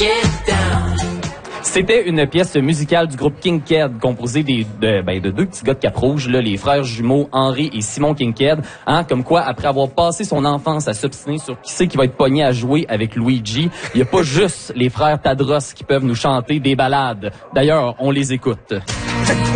C'était une pièce musicale du groupe Kinked, composée de deux petits gars de Cap-Rouge, là, les frères jumeaux Henri et Simon Kinked. Hein, comme quoi, après avoir passé son enfance à s'obstiner sur qui c'est qui va être pogné à jouer avec Luigi, il n'y a pas juste les frères Tadros qui peuvent nous chanter des ballades. D'ailleurs, on les écoute.